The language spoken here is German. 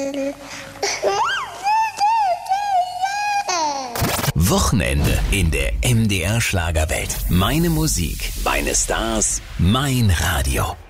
Wochenende in der MDR Schlagerwelt. Meine Musik, meine Stars, mein Radio.